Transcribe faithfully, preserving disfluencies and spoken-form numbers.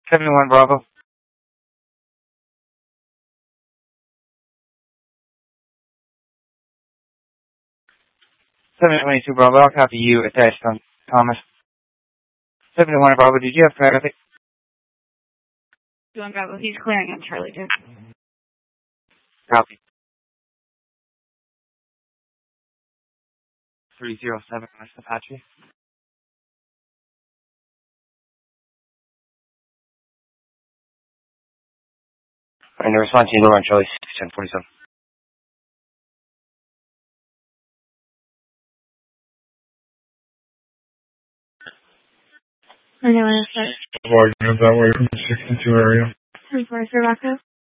seventy-one Bravo. seven twenty-two Bravo, I'll copy you attached on Thomas. seventy-one Bravo, did you have traffic? seventy-one Bravo, he's clearing on Charlie two. Copy. three zero seven, West Apache. And the response you on Charlie ten forty-seven. I know what it says. Volume that way from the sixty-two area. three four three Rocco.